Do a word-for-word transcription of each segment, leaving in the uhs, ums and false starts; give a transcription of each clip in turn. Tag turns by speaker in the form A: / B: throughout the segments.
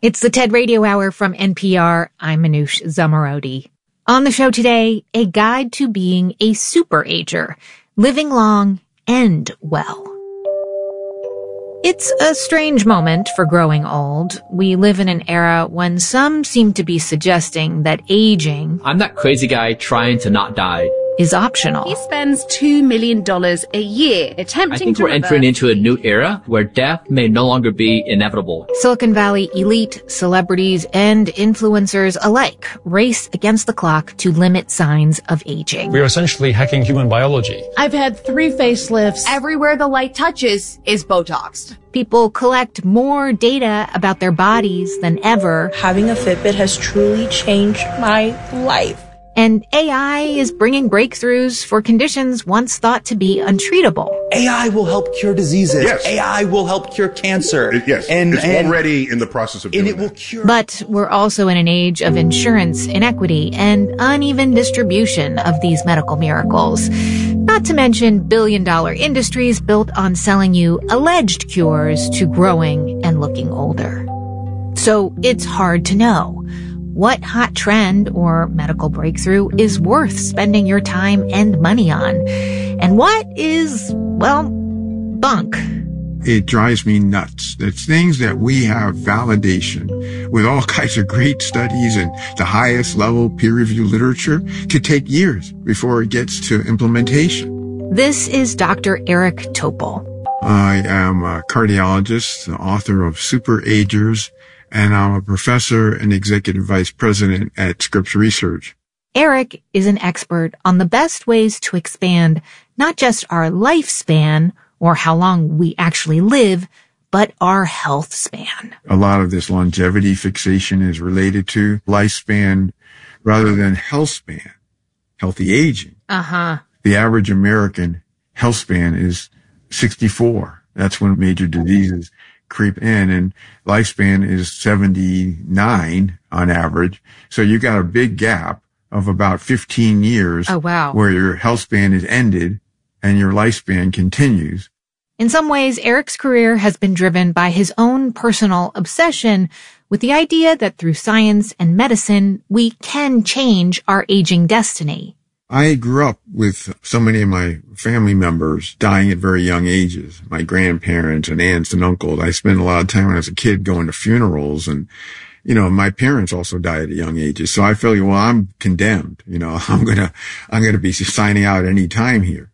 A: It's the TED Radio Hour from N P R. I'm Manoush Zomorodi. On the show today, a guide to being a super-ager, living long and well. It's a strange moment for growing old. We live in an era when some seem to be suggesting that aging...
B: I'm that crazy guy trying to not die.
A: ...is optional.
C: He spends two million dollars a year attempting
B: I think
C: to
B: we're entering into a new era where death may no longer be inevitable.
A: Silicon Valley elite, celebrities, and influencers alike race against the clock to limit signs of aging.
D: We are essentially hacking human biology.
C: I've had three facelifts. Everywhere the light touches is Botoxed.
A: People collect more data about their bodies than ever.
E: Having a Fitbit has truly changed my life.
A: And A I is bringing breakthroughs for conditions once thought to be untreatable.
F: A I will help cure diseases.
G: Yes.
F: A I will help cure cancer.
G: It, yes,
F: and,
G: it's
F: and,
G: already in the process of doing
F: and it will
G: that.
F: cure.
A: But we're also in an age of insurance inequity and uneven distribution of these medical miracles. Not to mention billion-dollar industries built on selling you alleged cures to growing and looking older. So it's hard to know what hot trend or medical breakthrough is worth spending your time and money on, and what is, well, bunk.
H: It drives me nuts. It's things that we have validation with all kinds of great studies and the highest level peer-reviewed literature could take years before it gets to implementation.
A: This is Doctor Eric Topol.
H: I am a cardiologist, the author of Super Agers, and I'm a professor and executive vice president at Scripps Research.
A: Eric is an expert on the best ways to expand not just our lifespan or how long we actually live, but our health span.
H: A lot of this longevity fixation is related to lifespan rather than health span, healthy aging.
A: Uh-huh.
H: The average American health span is sixty-four. That's when major diseases creep in, and lifespan is seventy-nine on average. So you got a big gap of about fifteen years.
A: Oh, wow.
H: Where your health span is ended and your lifespan continues.
A: In some ways, Eric's career has been driven by his own personal obsession with the idea that through science and medicine, we can change our aging destiny.
H: I grew up with so many of my family members dying at very young ages. My grandparents and aunts and uncles. I spent a lot of time when I was a kid going to funerals, and, you know, my parents also died at young ages. So I feel, well, I'm condemned. You know, I'm going to, I'm going to be signing out any time here.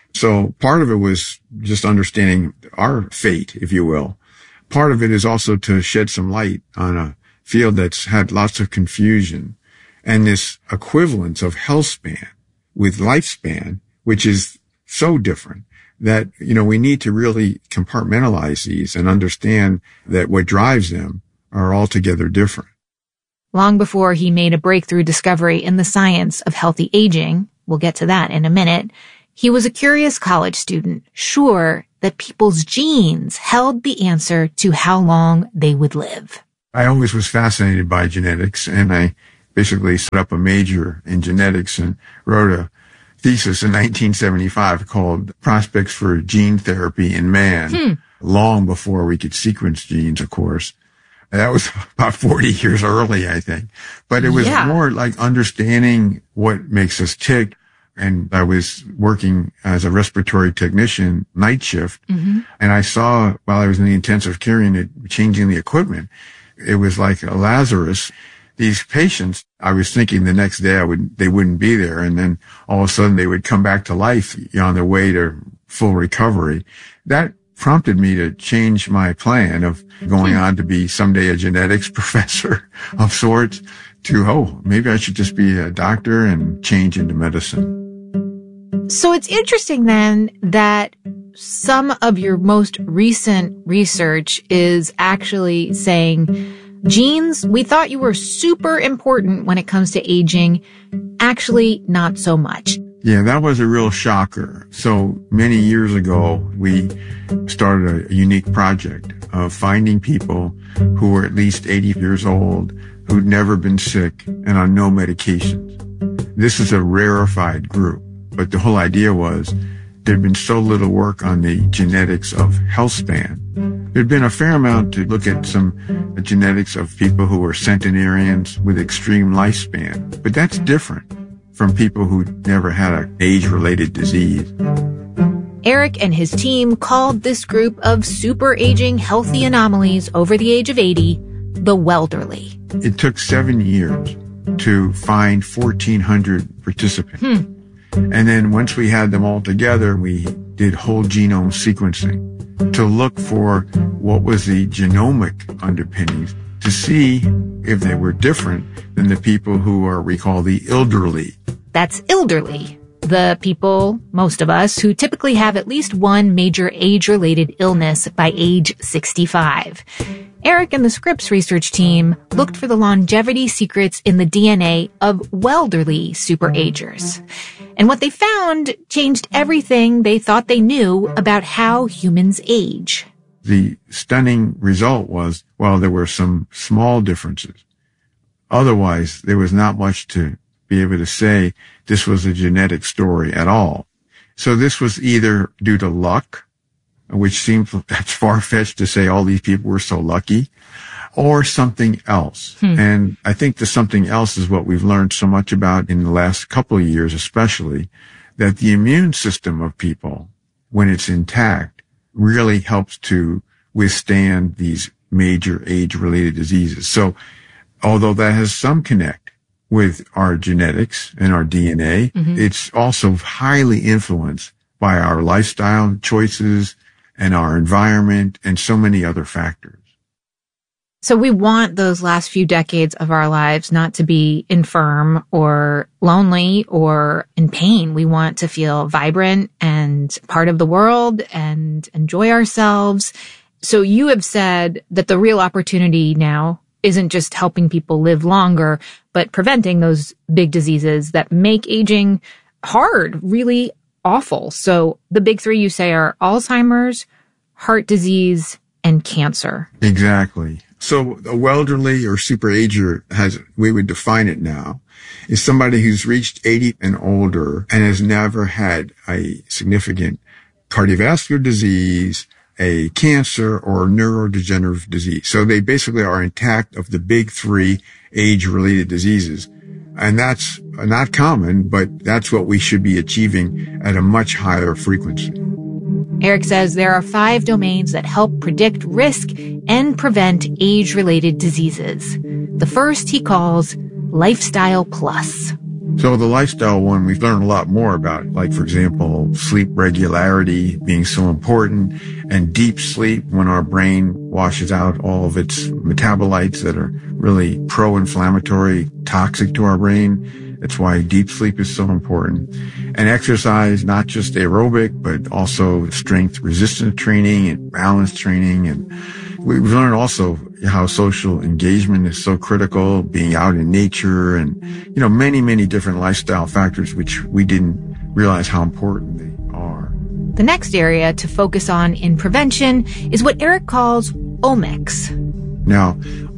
H: So part of it was just understanding our fate, if you will. Part of it is also to shed some light on a field that's had lots of confusion and this equivalence of health span with lifespan, which is so different that, you know, we need to really compartmentalize these and understand that what drives them are altogether different.
A: Long before he made a breakthrough discovery in the science of healthy aging, we'll get to that in a minute, he was a curious college student, sure that people's genes held the answer to how long they would live.
H: I always was fascinated by genetics, and I basically set up a major in genetics and wrote a thesis in nineteen seventy-five called Prospects for Gene Therapy in Man, hmm. long before we could sequence genes, of course. And that was about forty years early, I think. But it was yeah. more like understanding what makes us tick. And I was working as a respiratory technician, night shift, mm-hmm. and I saw while I was in the intensive care unit changing the equipment, it was like a Lazarus. These patients, I was thinking the next day I would, they wouldn't be there. And then all of a sudden they would come back to life, you know, on their way to full recovery. That prompted me to change my plan of going on to be someday a genetics professor of sorts to, oh, maybe I should just be a doctor and change into medicine.
A: So it's interesting then that some of your most recent research is actually saying genes, we thought you were super important when it comes to aging, actually not so much.
H: Yeah, that was a real shocker. So many years ago, we started a unique project of finding people who were at least eighty years old, who'd never been sick and on no medications. This is a rarefied group, but the whole idea was there'd been so little work on the genetics of health span. There'd been a fair amount to look at some genetics of people who were centenarians with extreme lifespan, but that's different from people who never had an age-related disease.
A: Eric and his team called this group of super-aging healthy anomalies over the age of eighty the Welderly.
H: It took seven years to find fourteen hundred participants.
A: Hmm.
H: And then once we had them all together, we did whole genome sequencing to look for what was the genomic underpinnings to see if they were different than the people who are, we call the elderly.
A: That's elderly. The people, most of us, who typically have at least one major age-related illness by age sixty-five. Eric and the Scripps research team looked for the longevity secrets in the D N A of Welderly superagers. And what they found changed everything they thought they knew about how humans age.
H: The stunning result was, while there were some small differences, otherwise there was not much to be able to say this was a genetic story at all. So this was either due to luck, which seems that's far-fetched to say all these people were so lucky, or something else. Hmm. And I think the something else is what we've learned so much about in the last couple of years, especially, that the immune system of people, when it's intact, really helps to withstand these major age-related diseases. So although that has some connect with our genetics and our D N A, mm-hmm. it's also highly influenced by our lifestyle choices and our environment and so many other factors.
A: So we want those last few decades of our lives not to be infirm or lonely or in pain. We want to feel vibrant and part of the world and enjoy ourselves. So you have said that the real opportunity now isn't just helping people live longer, but preventing those big diseases that make aging hard, really awful. So the big three you say are Alzheimer's, heart disease, and cancer.
H: Exactly. So a Welderly or superager, as we would define it now, is somebody who's reached eighty and older and has never had a significant cardiovascular disease, a cancer, or neurodegenerative disease. So they basically are intact of the big three age-related diseases. And that's not common, but that's what we should be achieving at a much higher frequency.
A: Eric says there are five domains that help predict risk and prevent age-related diseases. The first he calls Lifestyle Plus.
H: So the lifestyle one, we've learned a lot more about, like, for example, sleep regularity being so important, and deep sleep, when our brain washes out all of its metabolites that are really pro-inflammatory, toxic to our brain. That's why deep sleep is so important. And exercise, not just aerobic, but also strength resistance training and balance training. And we've learned also how social engagement is so critical, being out in nature, and, you know, many, many different lifestyle factors which we didn't realize how important they are.
A: The next area to focus on in prevention is what Eric calls omics.
H: Now,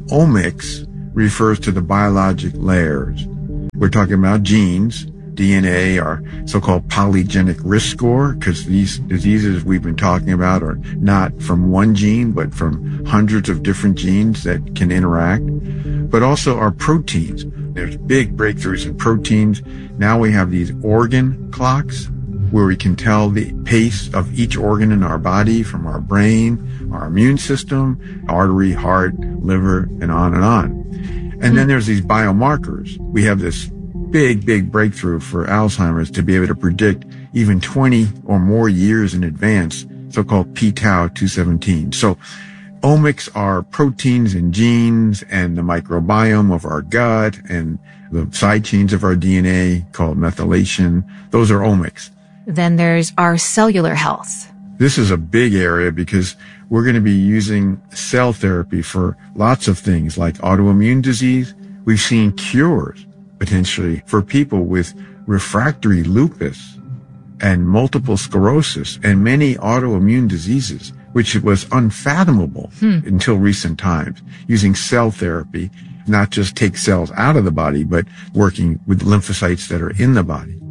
H: omics refers to the biologic layers. We're talking about genes, D N A, our so-called polygenic risk score, because these diseases we've been talking about are not from one gene, but from hundreds of different genes that can interact. But also our proteins. There's big breakthroughs in proteins. Now we have these organ clocks where we can tell the pace of each organ in our body, from our brain, our immune system, artery, heart, liver, and on and on. And then there's these biomarkers. We have this big, big breakthrough for Alzheimer's to be able to predict even twenty or more years in advance, so-called p tau two seventeen. So omics are proteins and genes and the microbiome of our gut and the side chains of our D N A called methylation. Those are omics.
A: Then there's our cellular health.
H: This is a big area because we're going to be using cell therapy for lots of things like autoimmune disease. We've seen cures potentially for people with refractory lupus and multiple sclerosis and many autoimmune diseases, which was unfathomable hmm. until recent times, using cell therapy, not just take cells out of the body, but working with lymphocytes that are in the body.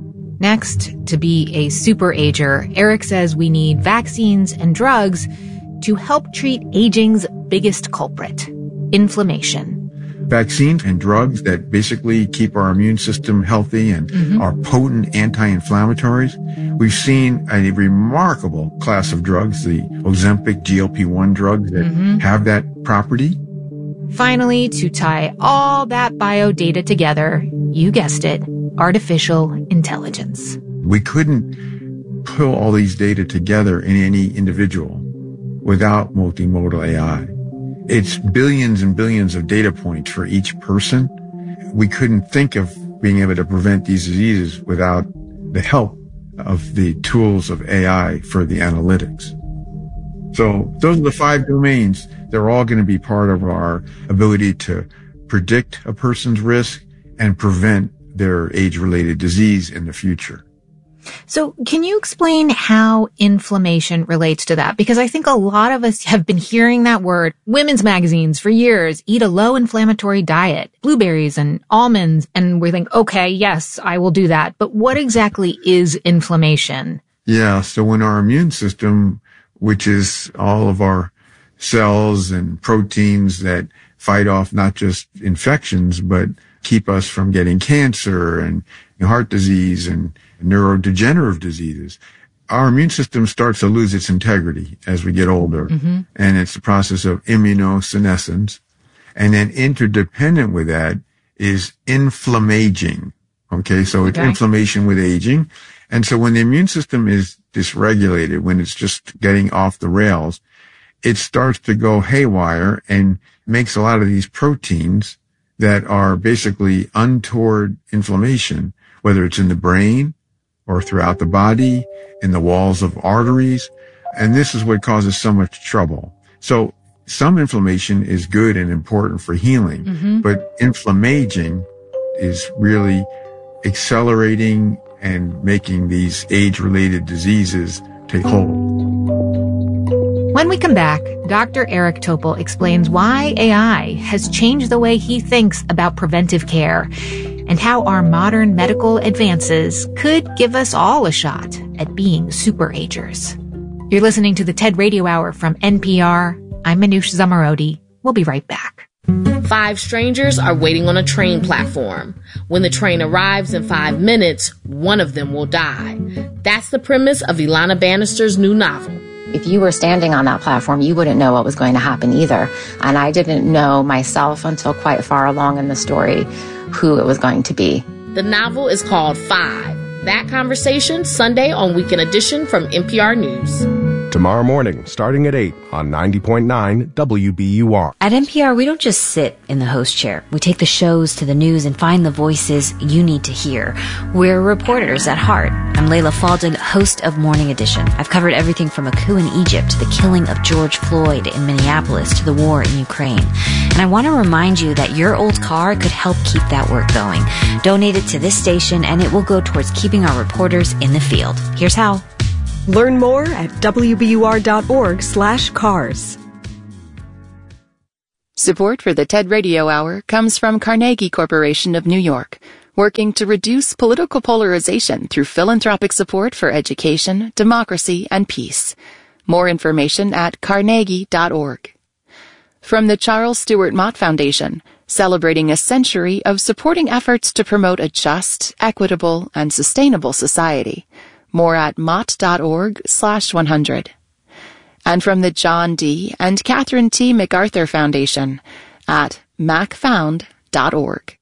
A: Next, to be a super ager, Eric says we need vaccines and drugs to help treat aging's biggest culprit, inflammation.
H: Vaccines and drugs that basically keep our immune system healthy and mm-hmm. are potent anti-inflammatories. We've seen a remarkable class of drugs, the Ozempic G L P one drugs that mm-hmm. have that property.
A: Finally, to tie all that bio data together, you guessed it, artificial intelligence.
H: We couldn't pull all these data together in any individual without multimodal A I. It's billions and billions of data points for each person. We couldn't think of being able to prevent these diseases without the help of the tools of A I for the analytics. So those are the five domains. They're all going to be part of our ability to predict a person's risk and prevent their age-related disease in the future.
A: So can you explain how inflammation relates to that? Because I think a lot of us have been hearing that word, women's magazines for years, eat a low inflammatory diet, blueberries and almonds, and we think, okay, yes, I will do that. But what exactly is inflammation?
H: Yeah, so when our immune system, which is all of our cells and proteins that fight off not just infections, but keep us from getting cancer and heart disease and neurodegenerative diseases. Our immune system starts to lose its integrity as we get older. Mm-hmm. And it's the process of immunosenescence. And then interdependent with that is inflammaging. Okay. So it's okay. Inflammation with aging. And so when the immune system is dysregulated, when it's just getting off the rails, it starts to go haywire and makes a lot of these proteins that are basically untoward inflammation, whether it's in the brain or throughout the body, in the walls of arteries. And this is what causes so much trouble. So some inflammation is good and important for healing, mm-hmm. but inflammaging is really accelerating and making these age-related diseases take hold.
A: When we come back, Doctor Eric Topol explains why A I has changed the way he thinks about preventive care and how our modern medical advances could give us all a shot at being super agers. You're listening to the TED Radio Hour from N P R. I'm Manoush Zomorodi. We'll be right back.
G: Five strangers are waiting on a train platform. When the train arrives in five minutes, one of them will die. That's the premise of Ilana Bannister's new novel.
I: If you were standing on that platform, you wouldn't know what was going to happen either. And I didn't know myself until quite far along in the story who it was going to be.
G: The novel is called Five. That conversation Sunday on Weekend Edition from N P R News.
J: Tomorrow morning, starting at eight on ninety point nine W B U R.
K: At N P R, we don't just sit in the host chair. We take the shows to the news and find the voices you need to hear. We're reporters at heart. I'm Layla Faldin, host of Morning Edition. I've covered everything from a coup in Egypt to the killing of George Floyd in Minneapolis to the war in Ukraine. And I want to remind you that your old car could help keep that work going. Donate it to this station and it will go towards keeping our reporters in the field. Here's how.
L: Learn more at wbur.org slash cars.
M: Support for the TED Radio Hour comes from Carnegie Corporation of New York, working to reduce political polarization through philanthropic support for education, democracy, and peace. More information at carnegie dot org. From the Charles Stewart Mott Foundation, celebrating a century of supporting efforts to promote a just, equitable, and sustainable society. More at mott.org slash 100. And from the John D. and Catherine T. MacArthur Foundation at mac found dot org.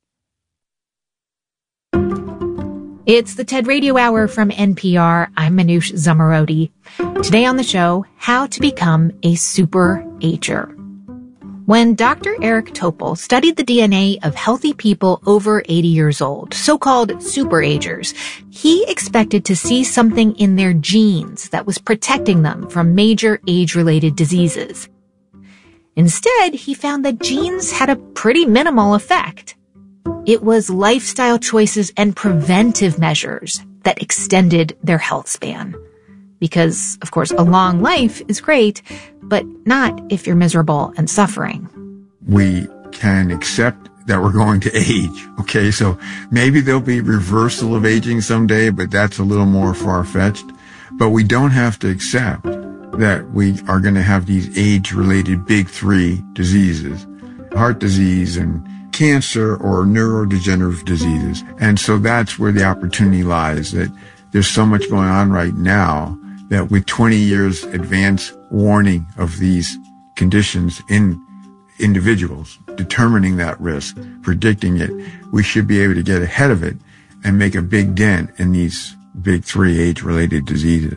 A: It's the TED Radio Hour from N P R. I'm Manoush Zomorodi. Today on the show, how to become a super ager. When Doctor Eric Topol studied the D N A of healthy people over eighty years old, so-called super agers, he expected to see something in their genes that was protecting them from major age-related diseases. Instead, he found that genes had a pretty minimal effect. It was lifestyle choices and preventive measures that extended their health span. Because, of course, a long life is great, but not if you're miserable and suffering.
H: We can accept that we're going to age. Okay, so maybe there'll be reversal of aging someday, but that's a little more far-fetched. But we don't have to accept that we are going to have these age-related big three diseases, heart disease and cancer or neurodegenerative diseases. And so that's where the opportunity lies, that there's so much going on right now that with twenty years advance warning of these conditions in individuals, determining that risk, predicting it, we should be able to get ahead of it and make a big dent in these big three age-related diseases.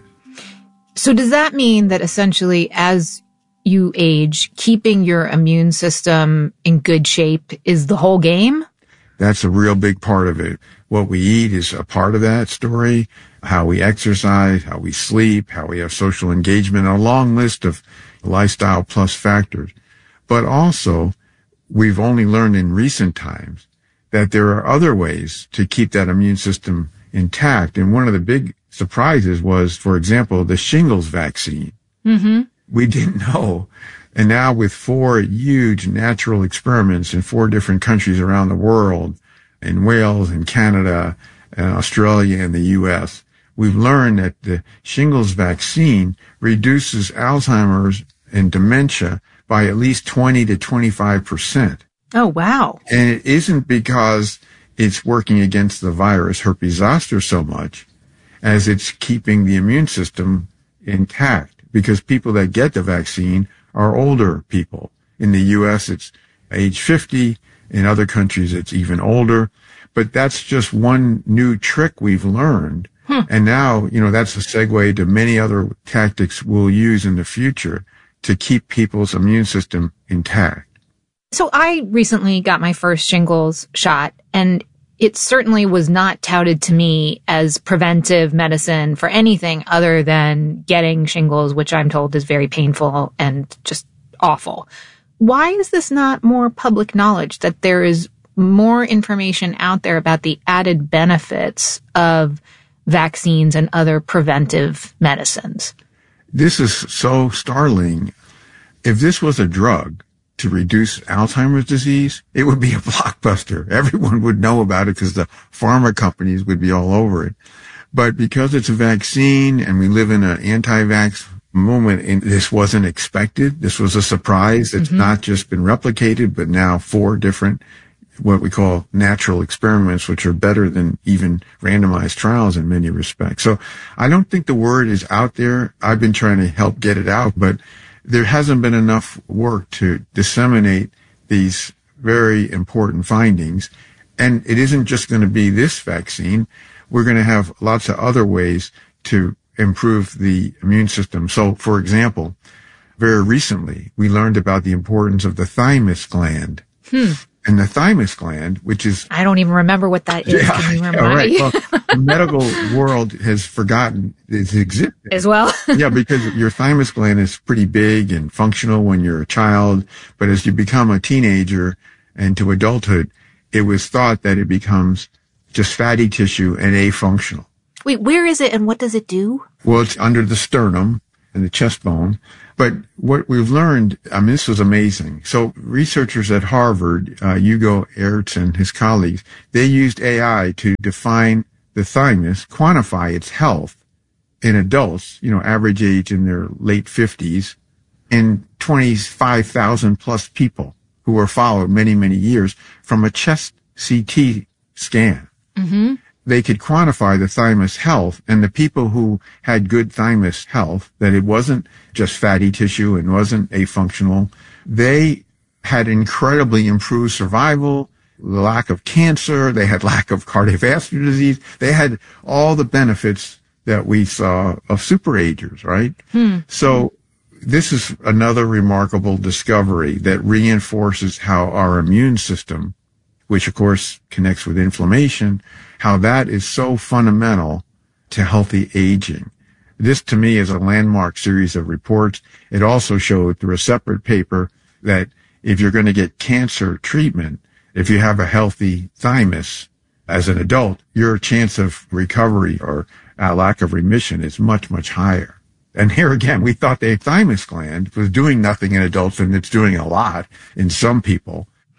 A: So does that mean that essentially as you age, keeping your immune system in good shape is the whole game?
H: That's a real big part of it. What we eat is a part of that story, how we exercise, how we sleep, how we have social engagement, a long list of lifestyle plus factors. But also, we've only learned in recent times that there are other ways to keep that immune system intact. And one of the big surprises was, for example, the shingles vaccine.
A: Mm-hmm.
H: We didn't know. And now with four huge natural experiments in four different countries around the world, in Wales and Canada and Australia and the U S, we've learned that the shingles vaccine reduces Alzheimer's and dementia by at least twenty to twenty-five percent.
A: Oh, wow.
H: And it isn't because it's working against the virus herpes zoster so much as it's keeping the immune system intact, because people that get the vaccine are older people. In the U S, it's age fifty. In other countries, it's even older. But that's just one new trick we've learned. Hmm. And now, you know, that's a segue to many other tactics we'll use in the future to keep people's immune system intact.
A: So I recently got my first shingles shot, and it certainly was not touted to me as preventive medicine for anything other than getting shingles, which I'm told is very painful and just awful. Why is this not more public knowledge, that there is more information out there about the added benefits of vaccines and other preventive medicines?
H: This is so startling. If this was a drug to reduce Alzheimer's disease, it would be a blockbuster. Everyone would know about it because the pharma companies would be all over it. But because it's a vaccine and we live in an anti-vax moment, and this wasn't expected. This was a surprise. It's mm-hmm. not just been replicated, but now four different what we call natural experiments, which are better than even randomized trials in many respects. So I don't think the word is out there. I've been trying to help get it out, but there hasn't been enough work to disseminate these very important findings. And it isn't just going to be this vaccine. We're going to have lots of other ways to improve the immune system. So, for example, very recently, we learned about the importance of the thymus gland.
A: Hmm.
H: And the thymus gland, which is...
A: I don't even remember what that is.
H: Yeah,
A: Can you
H: yeah,
A: remind
H: right.
A: me?
H: Well, the medical world has forgotten its existence.
A: As well?
H: Yeah, because your thymus gland is pretty big and functional when you're a child. But as you become a teenager and to adulthood, it was thought that it becomes just fatty tissue and afunctional.
A: Wait, where is it and what does it do?
H: Well, it's under the sternum and the chest bone. But what we've learned, I mean, this was amazing. So researchers at Harvard, uh, Hugo Ertz and his colleagues, they used A I to define the thymus, quantify its health in adults, you know, average age in their late fifties, in twenty-five thousand plus people who were followed many, many years from a chest C T scan.
A: Mm-hmm.
H: They could quantify the thymus health, and the people who had good thymus health, that it wasn't just fatty tissue and wasn't afunctional, they had incredibly improved survival, lack of cancer, they had lack of cardiovascular disease, they had all the benefits that we saw of superagers, right?
A: Hmm.
H: So this is another remarkable discovery that reinforces how our immune system, which of course connects with inflammation, how that is so fundamental to healthy aging. This to me is a landmark series of reports. It also showed through a separate paper that if you're going to get cancer treatment, if you have a healthy thymus as an adult, your chance of recovery or a lack of remission is much, much higher. And here again, we thought the thymus gland was doing nothing in adults, and it's doing a lot in some people.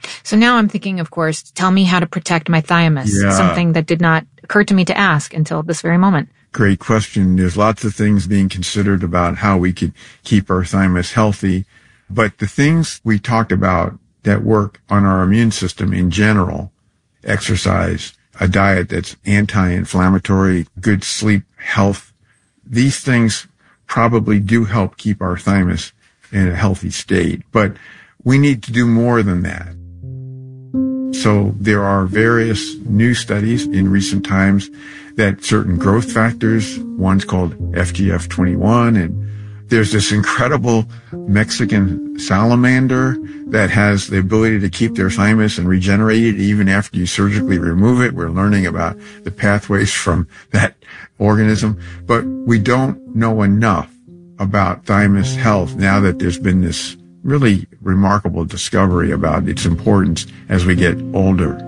A: So now I'm thinking, of course, tell me how to protect my thymus,
H: yeah.
A: something that did not occur to me to ask until this very moment.
H: Great question. There's lots of things being considered about how we could keep our thymus healthy. But the things we talked about that work on our immune system in general, exercise, a diet that's anti-inflammatory, good sleep, health, these things probably do help keep our thymus in a healthy state. But we need to do more than that. So there are various new studies in recent times that certain growth factors, one's called F G F twenty-one, and there's this incredible Mexican salamander that has the ability to keep their thymus and regenerate it even after you surgically remove it. We're learning about the pathways from that organism, but we don't know enough about thymus health now that there's been this really remarkable discovery about its importance as we get older.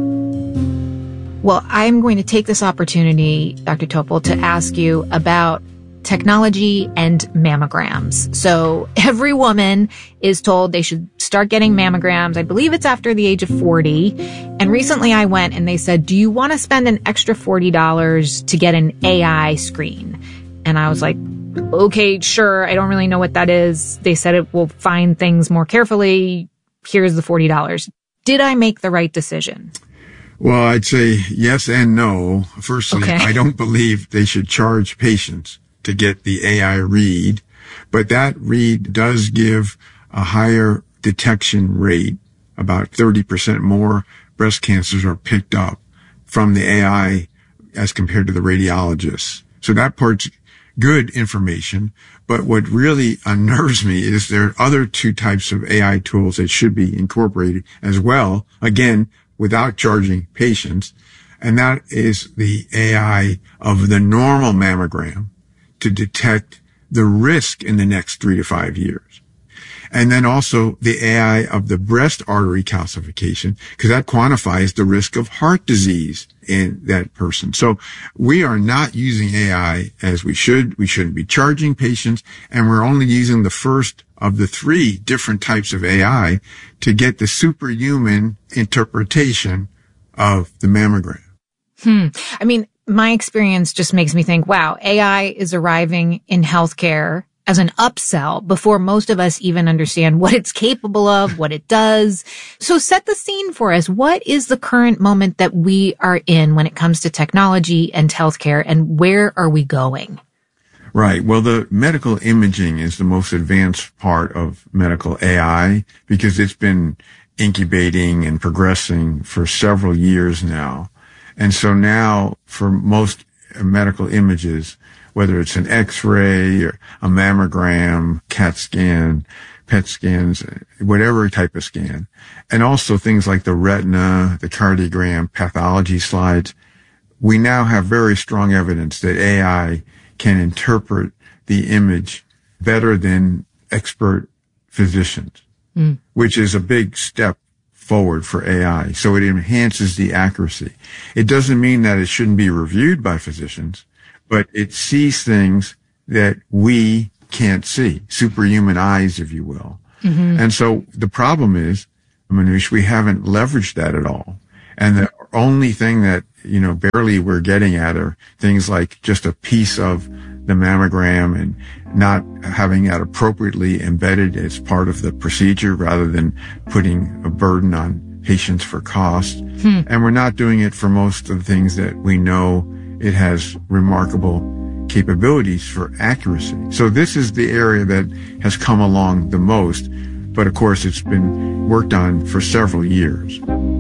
A: Well, I'm going to take this opportunity, Doctor Topol, to ask you about technology and mammograms. So every woman is told they should start getting mammograms. I believe it's after the age of forty. And recently I went and they said, do you want to spend an extra forty dollars to get an A I screen? And I was like, okay, sure. I don't really know what that is. They said it will find things more carefully. Here's the forty dollars. Did I make the right decision?
H: Well, I'd say yes and no. Firstly,
A: okay.
H: I don't believe they should charge patients to get the A I read, but that read does give a higher detection rate. About thirty percent more breast cancers are picked up from the A I as compared to the radiologists. So that part's good information. But what really unnerves me is there are other two types of A I tools that should be incorporated as well, again, without charging patients. And that is the A I of the normal mammogram to detect the risk in the next three to five years. And then also the A I of the breast artery calcification, because that quantifies the risk of heart disease in that person. So we are not using A I as we should. We shouldn't be charging patients, and we're only using the first of the three different types of A I to get the superhuman interpretation of the mammogram.
A: Hmm. I mean, my experience just makes me think, wow, A I is arriving in healthcare as an upsell before most of us even understand what it's capable of, what it does. So set the scene for us. What is the current moment that we are in when it comes to technology and healthcare, and where are we going?
H: Right. Well, the medical imaging is the most advanced part of medical A I because it's been incubating and progressing for several years now. And so now for most medical images, whether it's an X-ray or a mammogram, CAT scan, P E T scans, whatever type of scan, and also things like the retina, the cardiogram, pathology slides, we now have very strong evidence that A I can interpret the image better than expert physicians, mm. which is a big step forward for A I. So it enhances the accuracy. It doesn't mean that it shouldn't be reviewed by physicians, but it sees things that we can't see, superhuman eyes, if you will. Mm-hmm. And so the problem is, Manoush, we haven't leveraged that at all. And the only thing that, you know, barely we're getting at are things like just a piece of the mammogram and not having that appropriately embedded as part of the procedure rather than putting a burden on patients for cost. Hmm. And we're not doing it for most of the things that we know it has remarkable capabilities for accuracy. So this is the area that has come along the most. But of course, it's been worked on for several years.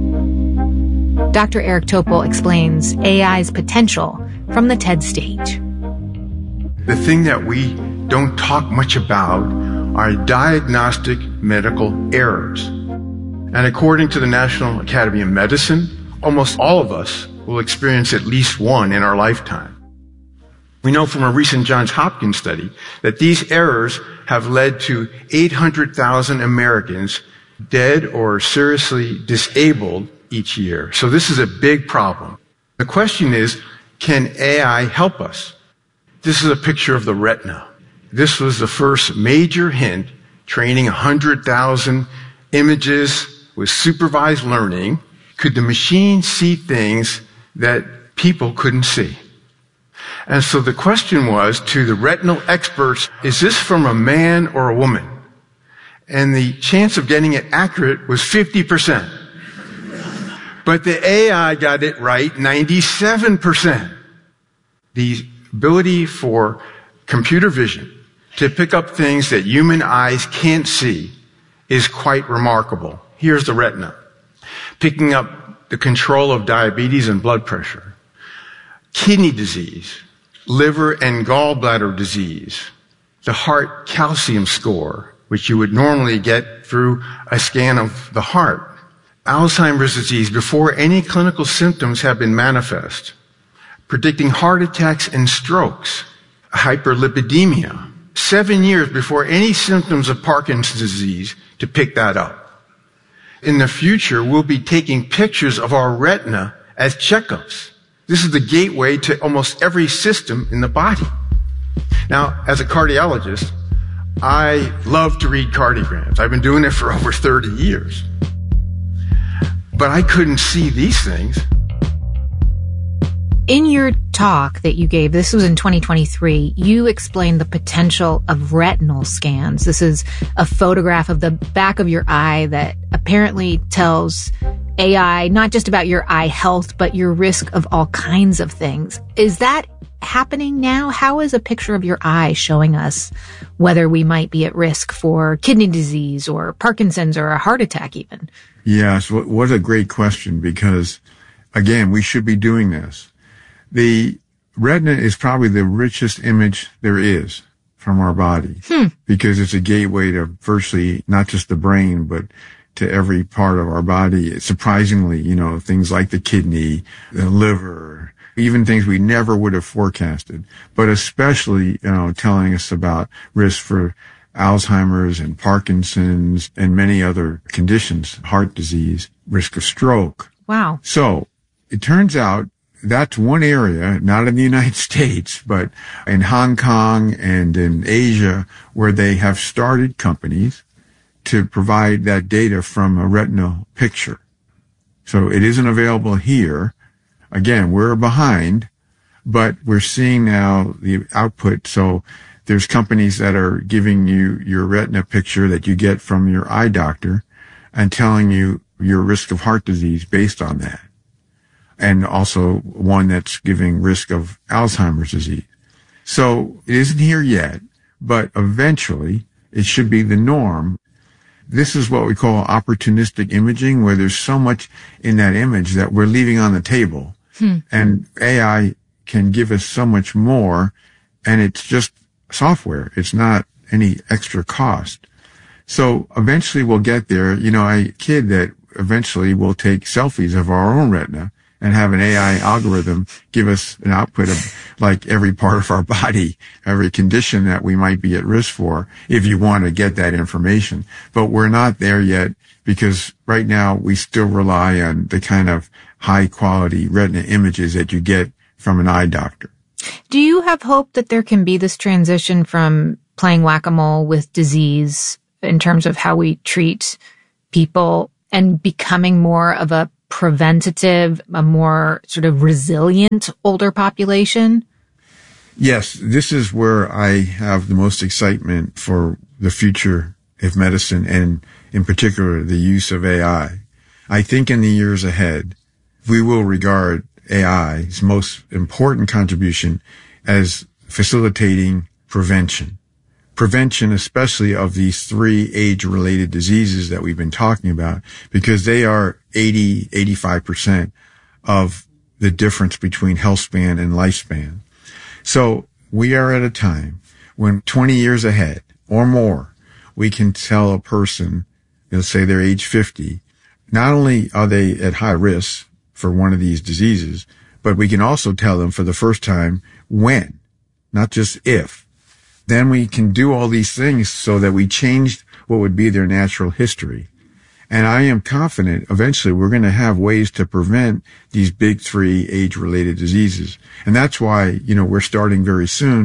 A: Doctor Eric Topol explains A I's potential from the TED stage.
H: The thing that we don't talk much about are diagnostic medical errors. And according to the National Academy of Medicine, almost all of us will experience at least one in our lifetime. We know from a recent Johns Hopkins study that these errors have led to eight hundred thousand Americans dead or seriously disabled each year. So this is a big problem. The question is, can A I help us? This is a picture of the retina. This was the first major hint, training one hundred thousand images with supervised learning, could the machine see things that people couldn't see? And so the question was to the retinal experts, is this from a man or a woman? And the chance of getting it accurate was fifty percent. But the A I got it right ninety-seven percent. The ability for computer vision to pick up things that human eyes can't see is quite remarkable. Here's the retina. Picking up the control of diabetes and blood pressure, kidney disease, liver and gallbladder disease, the heart calcium score, which you would normally get through a scan of the heart, Alzheimer's disease before any clinical symptoms have been manifest, predicting heart attacks and strokes, hyperlipidemia, seven years before any symptoms of Parkinson's disease to pick that up. In the future, we'll be taking pictures of our retina as checkups. This is the gateway to almost every system in the body. Now, as a cardiologist, I love to read cardiograms. I've been doing it for over thirty years. But I couldn't see these things.
A: In your talk that you gave, this was in twenty twenty-three, you explained the potential of retinal scans. This is a photograph of the back of your eye that apparently tells A I not just about your eye health, but your risk of all kinds of things. Is that happening now? How is a picture of your eye showing us whether we might be at risk for kidney disease or Parkinson's or a heart attack even?
H: Yes, what a great question, because, again, we should be doing this. The retina is probably the richest image there is from our body hmm. because it's a gateway to virtually not just the brain, but to every part of our body. Surprisingly, you know, things like the kidney, the liver, even things we never would have forecasted, but especially, you know, telling us about risk for Alzheimer's and Parkinson's and many other conditions, heart disease, risk of stroke.
A: Wow.
H: So it turns out that's one area, not in the United States, but in Hong Kong and in Asia, where they have started companies to provide that data from a retinal picture. So it isn't available here. Again, we're behind, but we're seeing now the output. So there's companies that are giving you your retina picture that you get from your eye doctor and telling you your risk of heart disease based on that. And also one that's giving risk of Alzheimer's disease. So it isn't here yet, but eventually it should be the norm. This is what we call opportunistic imaging, where there's so much in that image that we're leaving on the table. Hmm. And A I can give us so much more, and it's just software. It's not any extra cost. So eventually we'll get there. You know, I kid that eventually we'll take selfies of our own retina and have an A I algorithm give us an output of like every part of our body, every condition that we might be at risk for, if you want to get that information. But we're not there yet, because right now we still rely on the kind of high quality retina images that you get from an eye doctor.
A: Do you have hope that there can be this transition from playing whack-a-mole with disease in terms of how we treat people and becoming more of a preventative, a more sort of resilient older population?
H: Yes, this is where I have the most excitement for the future of medicine, and in particular the use of A I. I think in the years ahead, we will regard A I's most important contribution as facilitating prevention. Prevention, especially of these three age-related diseases that we've been talking about, because they are eighty, eighty-five percent of the difference between health span and lifespan. So we are at a time when twenty years ahead or more, we can tell a person, let's say they're age fifty, not only are they at high risk for one of these diseases, but we can also tell them for the first time when, not just if. Then we can do all these things so that we changed what would be their natural history. And I am confident eventually we're going to have ways to prevent these big three age-related diseases. And that's why, you know, we're starting very soon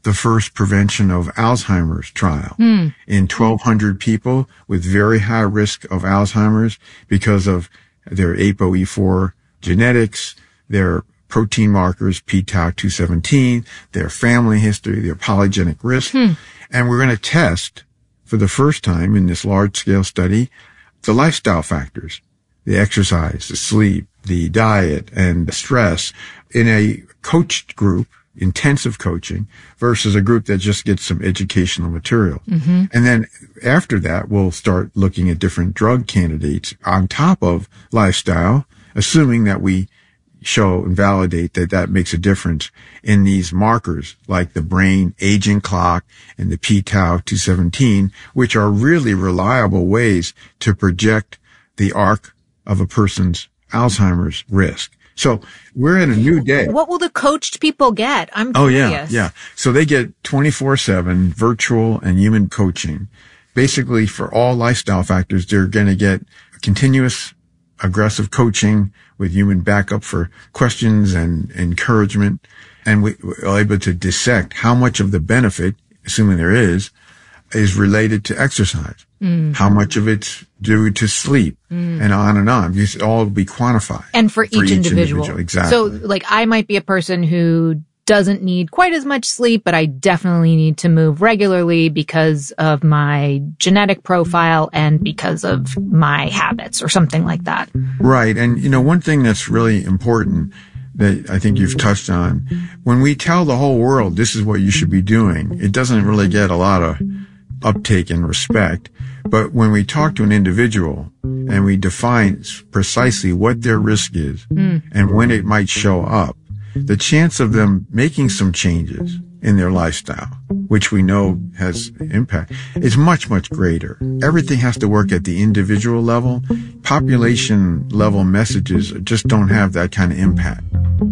H: the first prevention of Alzheimer's trial
A: Hmm.
H: in twelve hundred people with very high risk of Alzheimer's because of their A P O E four genetics, their protein markers, p tau two seventeen, their family history, their polygenic risk.
A: Hmm.
H: And we're going to test for the first time in this large-scale study the lifestyle factors, the exercise, the sleep, the diet, and the stress in a coached group, intensive coaching, versus a group that just gets some educational material.
A: Mm-hmm.
H: And then after that, we'll start looking at different drug candidates on top of lifestyle, assuming that we show and validate that that makes a difference in these markers like the brain aging clock and the p tau two seventeen, which are really reliable ways to project the arc of a person's Alzheimer's risk. So we're in a new day.
A: What will the coached people get? I'm
H: Oh,
A: curious.
H: yeah, yeah. So they get twenty-four seven virtual and human coaching. Basically, for all lifestyle factors, they're going to get continuous aggressive coaching with human backup for questions and encouragement. And we are able to dissect how much of the benefit, assuming there is, is related to exercise.
A: Mm.
H: How much of it's due to sleep,
A: Mm.
H: and on and on. These all be quantified.
A: And for,
H: for
A: each,
H: each
A: individual.
H: individual. Exactly.
A: So, like, I might be a person who doesn't need quite as much sleep, but I definitely need to move regularly because of my genetic profile and because of my habits or something like that.
H: Right. And, you know, one thing that's really important that I think you've touched on, when we tell the whole world this is what you should be doing, it doesn't really get a lot of uptake and respect. But when we talk to an individual and we define precisely what their risk is
A: Mm.
H: and when it might show up, the chance of them making some changes in their lifestyle, which we know has impact, is much, much greater. Everything has to work at the individual level. Population level messages just don't have that kind of impact.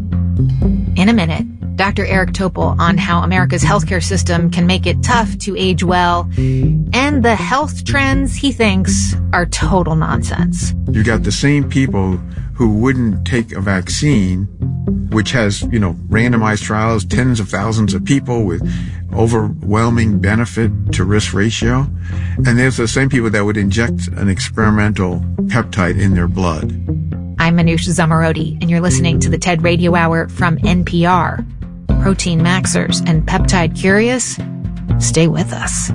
A: In a minute, Doctor Eric Topol on how America's healthcare system can make it tough to age well, and the health trends he thinks are total nonsense.
H: You got the same people who wouldn't take a vaccine, which has, you know, randomized trials, tens of thousands of people with overwhelming benefit to risk ratio. And there's the same people that would inject an experimental peptide in their blood.
A: I'm Manoush Zomorodi, and you're listening to the TED Radio Hour from N P R. Protein Maxers and Peptide Curious? Stay with us.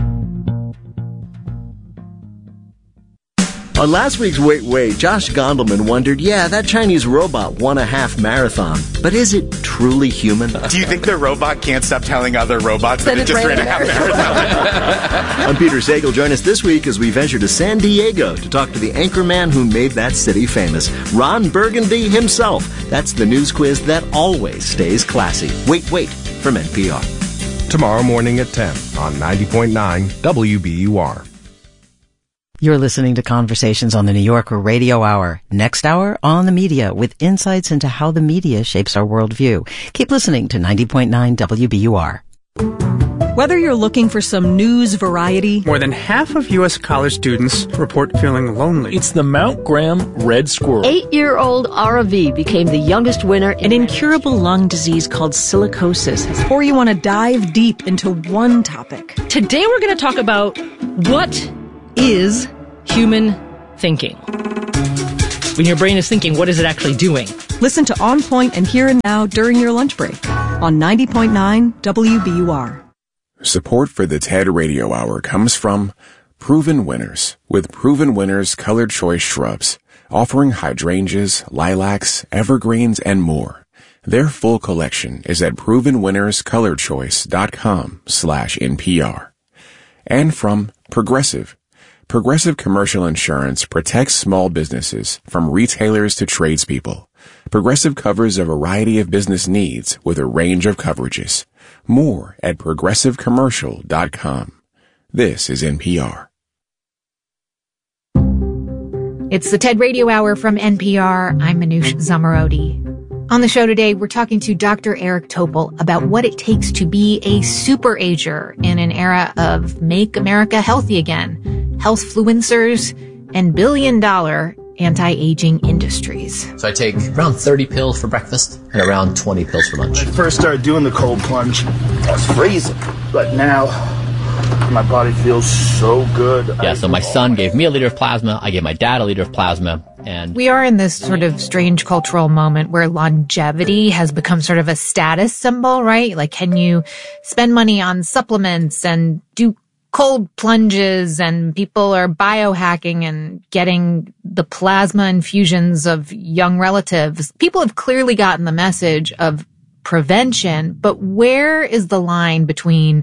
N: On last week's Wait Wait, Josh Gondelman wondered, yeah, that Chinese robot won a half marathon, but is it truly human?
O: Do you think the robot can't stop telling other robots that it just ran a half marathon?
N: I'm Peter Sagal. Join us this week as we venture to San Diego to talk to the anchorman who made that city famous, Ron Burgundy himself. That's the news quiz that always stays classy. Wait Wait from N P R.
J: Tomorrow morning at ten on ninety point nine W B U R.
P: You're listening to Conversations on the New Yorker Radio Hour. Next hour, On the Media, with insights into how the media shapes our worldview. Keep listening to ninety point nine W B U R.
L: Whether you're looking for some news variety,
Q: more than half of U S college students report feeling lonely.
R: It's the Mount Graham red squirrel.
S: Eight-year-old Ara V became the youngest winner.
E: An incurable lung disease called silicosis.
L: Or you want to dive deep into one topic.
E: Today we're going to talk about what is human thinking. When your brain is thinking, what is it actually doing?
L: Listen to On Point and Here and Now during your lunch break on ninety point nine W B U R.
T: Support for the TED Radio Hour comes from Proven Winners, with Proven Winners Colored Choice Shrubs, offering hydrangeas, lilacs, evergreens, and more. Their full collection is at proven winners colored choice dot com slash N P R. And from Progressive. Progressive Commercial Insurance protects small businesses from retailers to tradespeople. Progressive covers a variety of business needs with a range of coverages. More at progressive commercial dot com. This is N P R.
A: It's the TED Radio Hour from N P R. I'm Manoush Zomorodi. On the show today, we're talking to Doctor Eric Topol about what it takes to be a super ager in an era of Make America Healthy Again, healthfluencers, and billion-dollar anti-aging industries.
B: So I take around thirty pills for breakfast and around twenty pills for lunch.
U: When I first started doing the cold plunge, I was freezing. But now, my body feels so good.
B: Yeah, so my son gave me a liter of plasma. I gave my dad a liter of plasma. And
A: we are in this sort of strange cultural moment where longevity has become sort of a status symbol, right? Like, can you spend money on supplements and do cold plunges, and people are biohacking and getting the plasma infusions of young relatives. People have clearly gotten the message of prevention, but where is the line between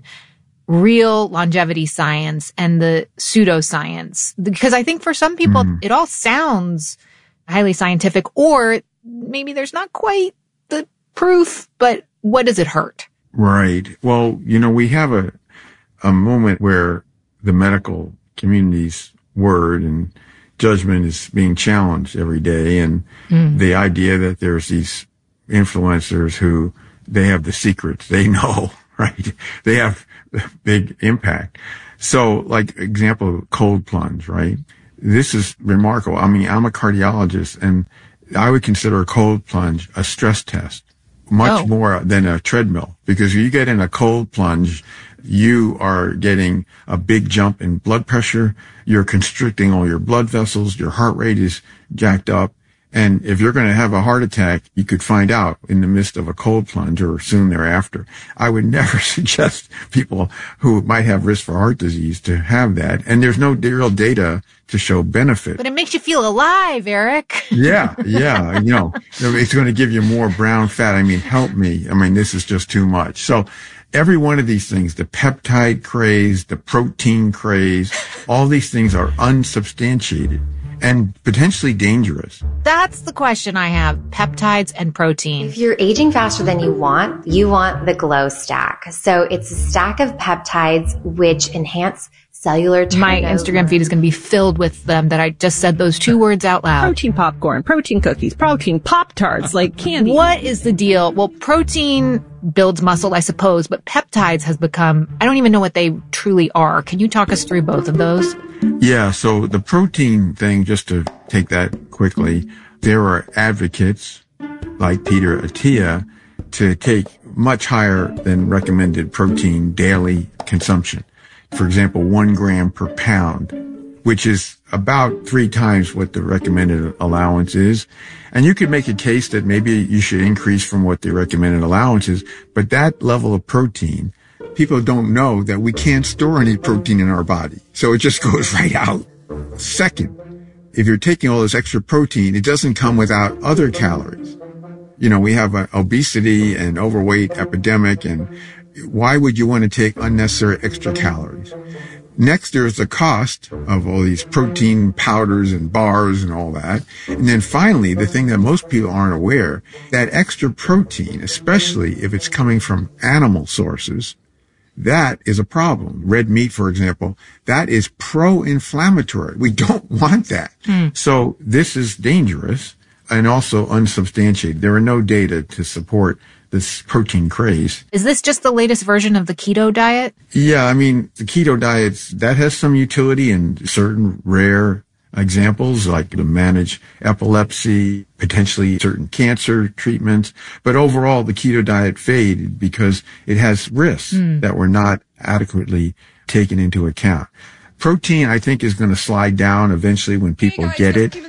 A: real longevity science and the pseudoscience? Because I think for some people, mm. it all sounds highly scientific, or maybe there's not quite the proof, but what does it hurt?
H: Right. Well, you know, we have a a moment where the medical community's word and judgment is being challenged every day. And mm. the idea that there's these influencers who they have the secrets, they know, right? They have big impact. So like example, cold plunge, right? This is remarkable. I mean, I'm a cardiologist, and I would consider a cold plunge a stress test much oh. more than a treadmill, because you get in a cold plunge, you are getting a big jump in blood pressure. You're constricting all your blood vessels. Your heart rate is jacked up. And if you're going to have a heart attack, you could find out in the midst of a cold plunge or soon thereafter. I would never suggest people who might have risk for heart disease to have that. And there's no real data to show benefit.
A: But it makes you feel alive, Eric.
H: Yeah, yeah. You know, it's going to give you more brown fat. I mean, help me. I mean, this is just too much. So every one of these things, the peptide craze, the protein craze, all these things are unsubstantiated and potentially dangerous.
A: That's the question I have. Peptides and protein.
I: If you're aging faster than you want, you want the Glow Stack. So it's a stack of peptides which enhance cellular turnover.
A: My Instagram feed is going to be filled with them that I just said those two words out loud.
V: Protein popcorn, protein cookies, protein Pop-Tarts, like candy.
A: What is the deal? Well, protein builds muscle, I suppose, but peptides has become, I don't even know what they truly are. Can you talk us through both of those?
H: Yeah, so the protein thing, just to take that quickly, there are advocates like Peter Attia to take much higher than recommended protein daily consumption. For example, one gram per pound, which is about three times what the recommended allowance is. And you could make a case that maybe you should increase from what the recommended allowance is, but that level of protein, people don't know that we can't store any protein in our body. So it just goes right out. Second, if you're taking all this extra protein, it doesn't come without other calories. You know, we have an obesity and overweight epidemic, and why would you want to take unnecessary extra calories? Next, there's the cost of all these protein powders and bars and all that. And then finally, the thing that most people aren't aware, that extra protein, especially if it's coming from animal sources, that is a problem. Red meat, for example, that is pro-inflammatory. We don't want that. Mm. So this is dangerous and also unsubstantiated. There are no data to support this protein craze.
A: Is this just the latest version of the keto diet?
H: Yeah, I mean, the keto diets, that has some utility in certain rare examples, like to manage epilepsy, potentially certain cancer treatments. But overall, the keto diet faded because it has risks mm. that were not adequately taken into account. Protein, I think, is going to slide down eventually when people hey guys, get it.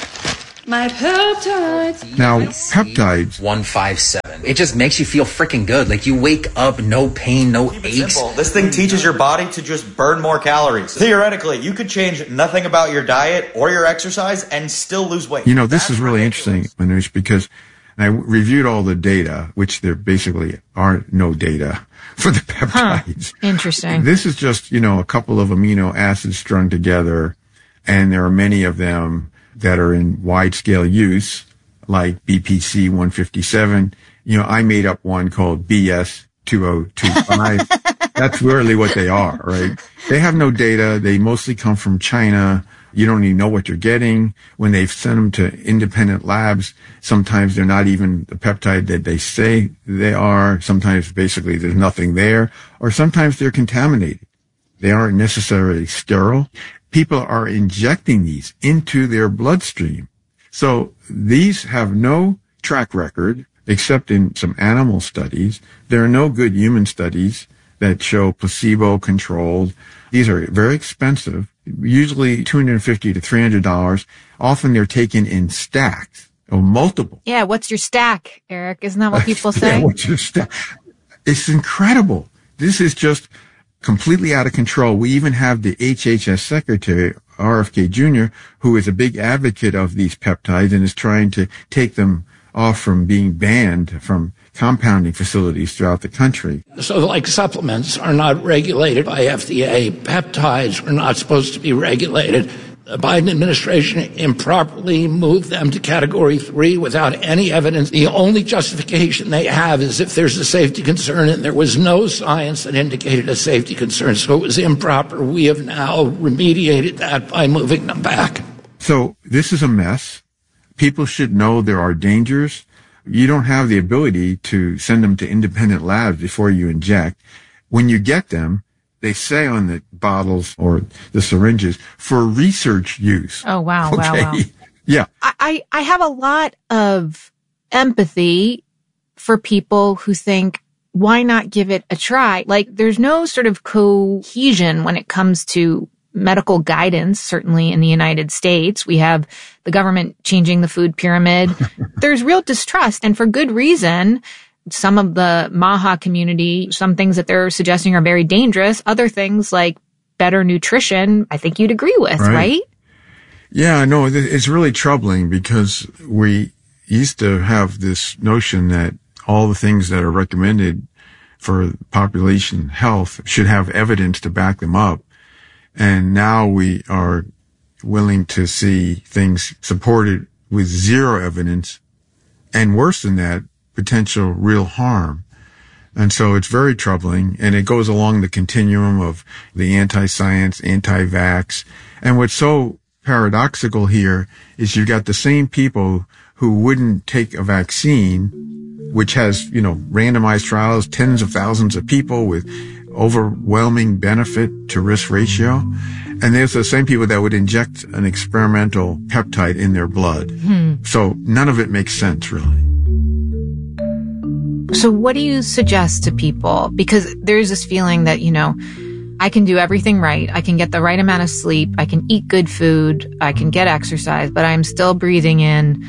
W: My peptides.
H: Now, peptides.
X: one five seven. It just makes you feel freaking good. Like you wake up, no pain, no aches.
F: Simple. This thing teaches your body to just burn more calories. Theoretically, you could change nothing about your diet or your exercise and still lose weight.
H: You know, this That's is really ridiculous. Interesting, Manoush, because I reviewed all the data, which there basically are no data for the peptides.
A: Huh. Interesting.
H: This is just, you know, a couple of amino acids strung together, and there are many of them that are in wide-scale use, like B P C one fifty-seven. You know, I made up one called B S two oh two five. That's really what they are, right? They have no data. They mostly come from China. You don't even know what you're getting. When they've sent them to independent labs, sometimes they're not even the peptide that they say they are. Sometimes basically there's nothing there, or sometimes they're contaminated. They aren't necessarily sterile. people are injecting these into their bloodstream. So these have no track record except in some animal studies. There are no good human studies that show placebo-controlled. These are very expensive, usually two hundred fifty to three hundred dollars. Often they're taken in stacks or multiple.
A: Yeah, what's your stack, Eric? Isn't that what people say?
H: Yeah, what's your stack? It's incredible. This is just completely out of control. We even have the H H S secretary, R F K Junior, who is a big advocate of these peptides and is trying to take them off from being banned from compounding facilities throughout the country.
C: So like supplements are not regulated by F D A, peptides are not supposed to be regulated. The Biden administration improperly moved them to category three without any evidence. The only justification they have is if there's a safety concern, and there was no science that indicated a safety concern, so it was improper. We have now remediated that by moving them back.
H: So this is a mess. People should know there are dangers. You don't have the ability to send them to independent labs before you inject. When you get them, they say on the bottles or the syringes for research use.
A: Oh, wow, wow,
H: okay.
A: wow.
H: Yeah.
A: I, I have a lot of empathy for people who think, why not give it a try? Like, there's no sort of cohesion when it comes to medical guidance, certainly in the United States. We have the government changing the food pyramid. There's real distrust, and for good reason. Some of the MAHA community, some things that they're suggesting are very dangerous. Other things like better nutrition, I think you'd agree with, right? right?
H: Yeah, no, it's really troubling because we used to have this notion that all the things that are recommended for population health should have evidence to back them up. And now we are willing to see things supported with zero evidence, and worse than that, potential real harm. And so it's very troubling, and it goes along the continuum of the anti-science, anti-vax. And what's so paradoxical here is you've got the same people who wouldn't take a vaccine, which has, you know, randomized trials, tens of thousands of people with overwhelming benefit to risk ratio. And there's the same people that would inject an experimental peptide in their blood. Hmm. So none of it makes sense, really.
A: So what do you suggest to people? Because there's this feeling that, you know, I can do everything right. I can get the right amount of sleep. I can eat good food. I can get exercise, but I'm still breathing in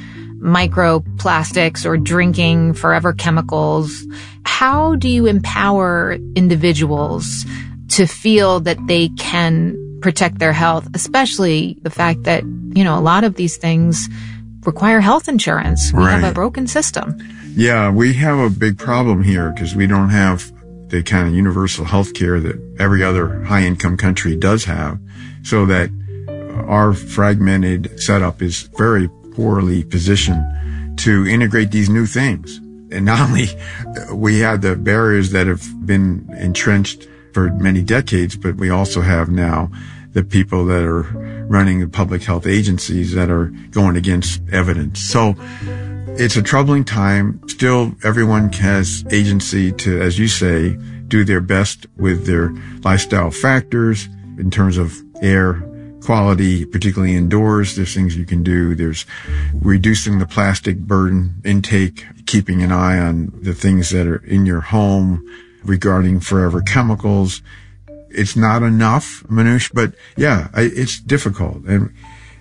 A: microplastics or drinking forever chemicals. How do you empower individuals to feel that they can protect their health, especially the fact that, you know, a lot of these things require health insurance. We right. have a broken system.
H: Yeah, we have a big problem here because we don't have the kind of universal health care that every other high-income country does have, so that our fragmented setup is very poorly positioned to integrate these new things. And not only we have the barriers that have been entrenched for many decades, but we also have now the people that are running the public health agencies that are going against evidence. So it's a troubling time. Still, everyone has agency to, as you say, do their best with their lifestyle factors in terms of air quality, particularly indoors. There's things you can do. There's reducing the plastic burden intake, keeping an eye on the things that are in your home regarding forever chemicals. It's not enough, Manoush, but yeah, it's difficult. And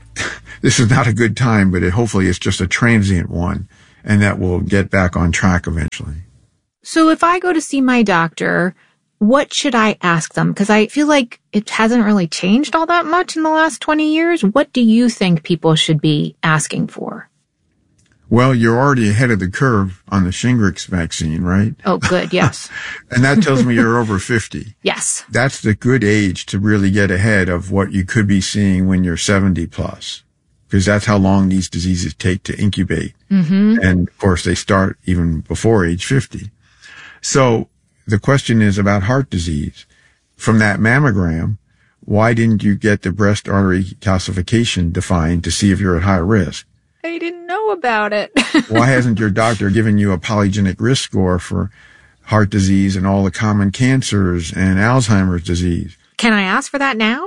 H: this is not a good time, but it, hopefully it's just a transient one, and that will get back on track eventually.
A: So if I go to see my doctor, what should I ask them? Because I feel like it hasn't really changed all that much in the last twenty years. What do you think people should be asking for?
H: Well, you're already ahead of the curve on the Shingrix vaccine, right?
A: Oh, good. Yes.
H: And that tells me you're over fifty.
A: Yes.
H: That's the good age to really get ahead of what you could be seeing when you're seventy plus, because that's how long these diseases take to incubate. Mm-hmm. And of course, they start even before age fifty. So the question is about heart disease. From that mammogram, why didn't you get the breast artery calcification defined to see if you're at high risk?
A: I didn't know about it.
H: Why hasn't your doctor given you a polygenic risk score for heart disease and all the common cancers and Alzheimer's disease?
A: Can I ask for that now?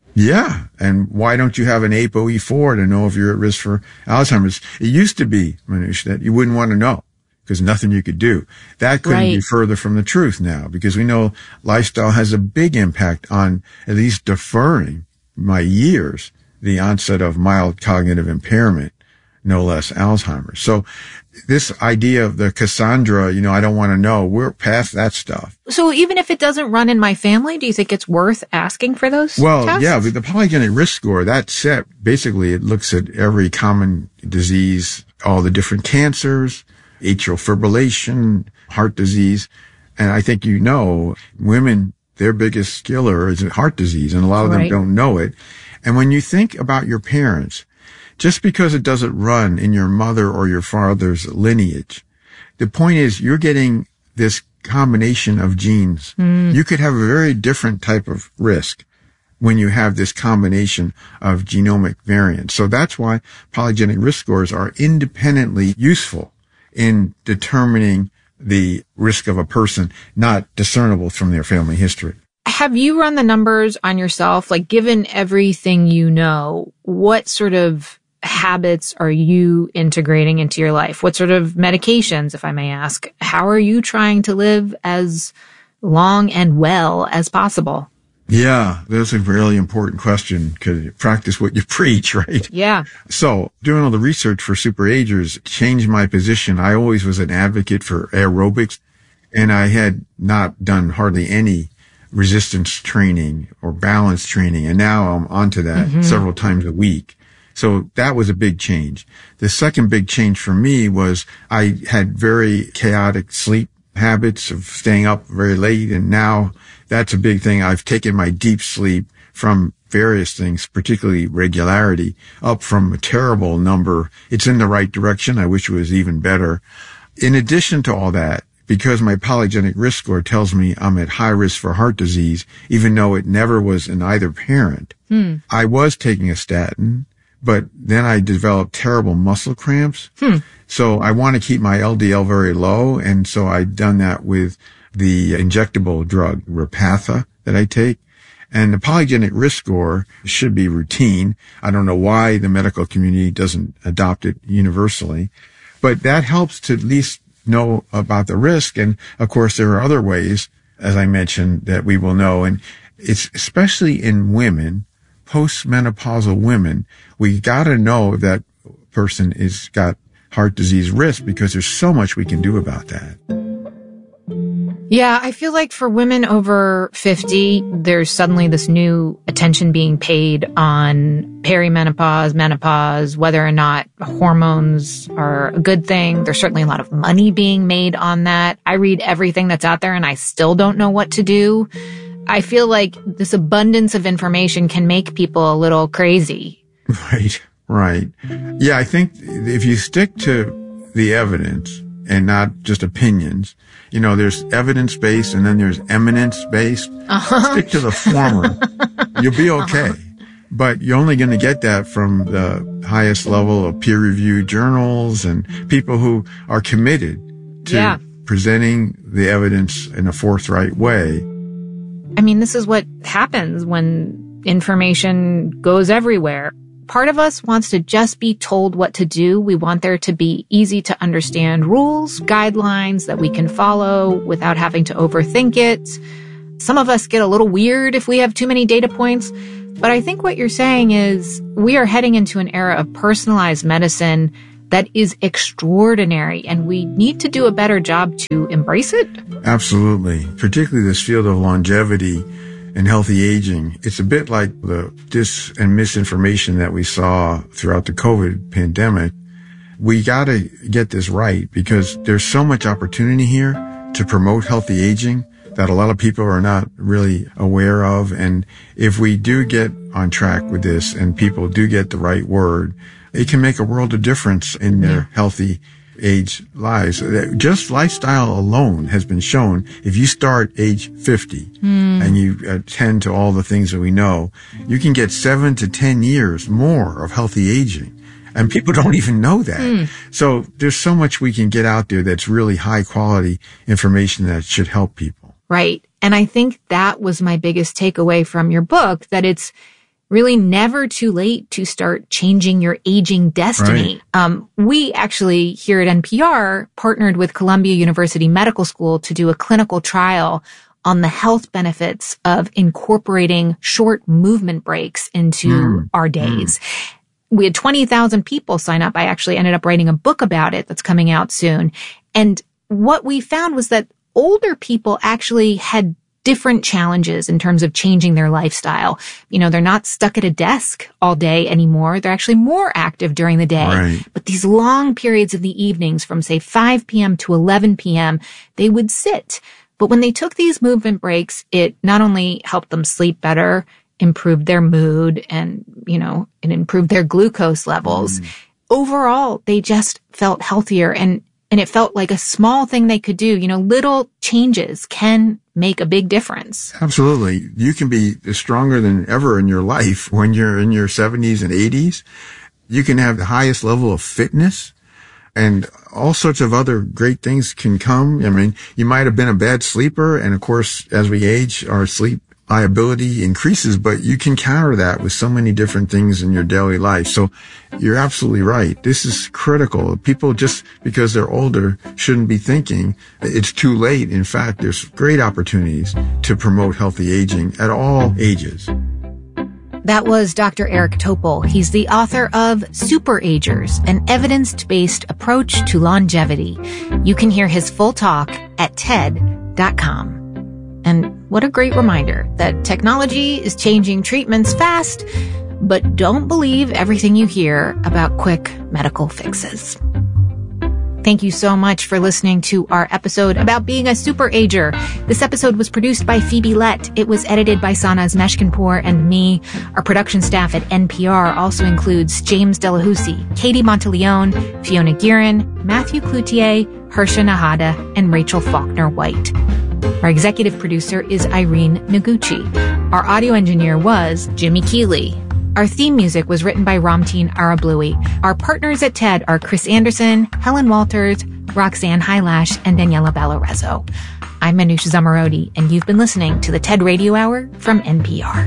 H: Yeah. And why don't you have an A P O E four to know if you're at risk for Alzheimer's? It used to be, Manoush, that you wouldn't want to know because nothing you could do. That couldn't
A: Right.
H: be further from the truth now, because we know lifestyle has a big impact on at least deferring by years the onset of mild cognitive impairment, no less Alzheimer's. So this idea of the Cassandra, you know, I don't want to know, we're past that stuff.
A: So even if it doesn't run in my family, do you think it's worth asking for those
H: Well,
A: tests?
H: yeah, with the polygenic risk score, that set, basically it looks at every common disease, all the different cancers, atrial fibrillation, heart disease. And I think, you know, women, their biggest killer is heart disease, and a lot of them
A: Right.
H: don't know it. And when you think about your parents, just because it doesn't run in your mother or your father's lineage, the point is you're getting this combination of genes.
A: Mm.
H: You could have a very different type of risk when you have this combination of genomic variants. So that's why polygenic risk scores are independently useful in determining the risk of a person, not discernible from their family history.
A: Have you run the numbers on yourself? Like, given everything you know, what sort of habits are you integrating into your life? What sort of medications, if I may ask? How are you trying to live as long and well as possible?
H: Yeah, that's a really important question, because you practice what you preach, right?
A: Yeah.
H: So doing all the research for superagers changed my position. I always was an advocate for aerobics, and I had not done hardly any resistance training or balance training. And now I'm onto that
D: Mhm.
H: several times a week. So that was a big change. The second big change for me was I had very chaotic sleep habits of staying up very late. And now that's a big thing. I've taken my deep sleep from various things, particularly regularity, up from a terrible number. It's in the right direction. I wish it was even better. In addition to all that, because my polygenic risk score tells me I'm at high risk for heart disease, even though it never was in either parent,
A: Hmm.
H: I was taking a statin, but then I developed terrible muscle cramps.
A: Hmm.
H: So I want to keep my L D L very low. And so I've done that with the injectable drug, Repatha, that I take. And the polygenic risk score should be routine. I don't know why the medical community doesn't adopt it universally, but that helps to at least know about the risk. And of course, there are other ways, as I mentioned, that we will know. And it's especially in women, postmenopausal women, we got to know if that person is got heart disease risk, because there's so much we can do about that.
A: Yeah, I feel like for women over fifty, there's suddenly this new attention being paid on perimenopause, menopause, whether or not hormones are a good thing. There's certainly a lot of money being made on that. I read everything that's out there and I still don't know what to do. I feel like this abundance of information can make people a little crazy.
H: Right, right. Yeah, I think if you stick to the evidence and not just opinions, you know, there's evidence-based and then there's eminence-based.
A: Uh-huh.
H: Stick to the former. You'll be okay. But you're only going to get that from the highest level of peer-reviewed journals and people who are committed to
A: Yeah.
H: presenting the evidence in a forthright way.
A: I mean, this is what happens when information goes everywhere. Part of us wants to just be told what to do. We want there to be easy to understand rules, guidelines that we can follow without having to overthink it. Some of us get a little weird if we have too many data points. But I think what you're saying is we are heading into an era of personalized medicine that is extraordinary, and we need to do a better job to embrace it.
H: Absolutely. Particularly this field of longevity and healthy aging. It's a bit like the dis and misinformation that we saw throughout the COVID pandemic. We got to get this right, because there's so much opportunity here to promote healthy aging that a lot of people are not really aware of. And if we do get on track with this and people do get the right word, it can make a world of difference in their healthy age lives. Just lifestyle alone has been shown. If you start age fifty
D: Mm.
H: and you attend to all the things that we know, you can get seven to ten years more of healthy aging. And people don't even know that.
D: Mm.
H: So there's so much we can get out there that's really high quality information that should help people.
A: Right. And I think that was my biggest takeaway from your book, that it's really never too late to start changing your aging destiny.
H: Right.
A: Um, we actually here at N P R partnered with Columbia University Medical School to do a clinical trial on the health benefits of incorporating short movement breaks into
H: Mm.
A: our days. Mm. We had twenty thousand people sign up. I actually ended up writing a book about it that's coming out soon. And what we found was that older people actually had different challenges in terms of changing their lifestyle. You know, they're not stuck at a desk all day anymore. They're actually more active during the day.
H: Right.
A: But these long periods of the evenings from, say, five p.m. to eleven p.m., they would sit. But when they took these movement breaks, it not only helped them sleep better, improved their mood, and, you know, it improved their glucose levels. Mm. Overall, they just felt healthier, and and it felt like a small thing they could do. You know, little changes can make a big difference.
H: Absolutely. You can be stronger than ever in your life when you're in your seventies and eighties. You can have the highest level of fitness, and all sorts of other great things can come. I mean, you might have been a bad sleeper, and of course, as we age, our sleep liability increases, but you can counter that with so many different things in your daily life. So you're absolutely right. This is critical. People, just because they're older, shouldn't be thinking it's too late. In fact, there's great opportunities to promote healthy aging at all ages.
A: That was Doctor Eric Topol. He's the author of Super Agers, an evidence-based approach to longevity. You can hear his full talk at T E D dot com. And what a great reminder that technology is changing treatments fast, but don't believe everything you hear about quick medical fixes. Thank you so much for listening to our episode about being a super ager. This episode was produced by Phoebe Lett. It was edited by Sanaz Meshkinpour and me. Our production staff at N P R also includes James Delahousie, Katie Monteleone, Fiona Guerin, Matthew Cloutier, Harsha Nahada, and Rachel Faulkner-White. Our executive producer is Irene Noguchi. Our audio engineer was Jimmy Keeley. Our theme music was written by Ramteen Arablouei. Our partners at T E D are Chris Anderson, Helen Walters, Roxanne Hylash, and Daniela Balarezo. I'm Manoush Zomorodi, and you've been listening to the T E D Radio Hour from N P R.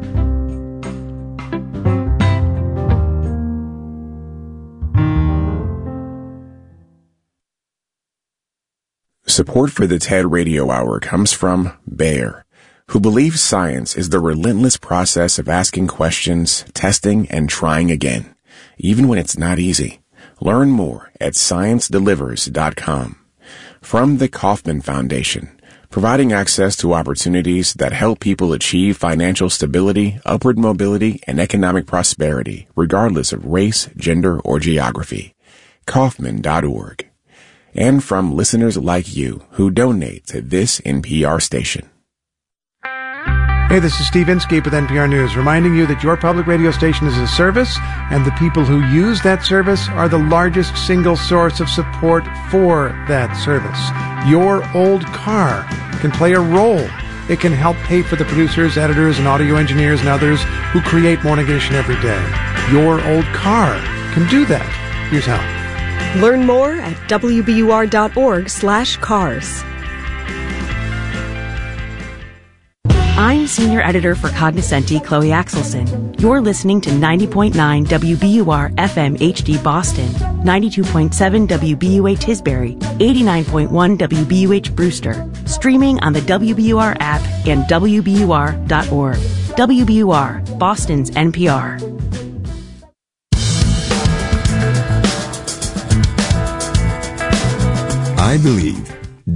T: Support for the T E D Radio Hour comes from Bayer, who believes science is the relentless process of asking questions, testing, and trying again, even when it's not easy. Learn more at science delivers dot com. From the Kauffman Foundation, providing access to opportunities that help people achieve financial stability, upward mobility, and economic prosperity, regardless of race, gender, or geography. Kauffman dot org. And from listeners like you who donate to this N P R station.
D: Hey, this is Steve Inskeep with N P R News, reminding you that your public radio station is a service, and the people who use that service are the largest single source of support for that service. Your old car can play a role. It can help pay for the producers, editors, and audio engineers and others who create Morning Edition every day. Your old car can do that. Here's how.
L: Learn more at W B U R dot org slash cars.
G: I'm Senior Editor for Cognoscenti, Chloe Axelson. You're listening to ninety point nine W B U R F M H D Boston, ninety-two point seven W B U H Tisbury, eighty-nine point one W B U H Brewster, streaming on the W B U R app and W B U R dot org. W B U R, Boston's N P R.
K: I believe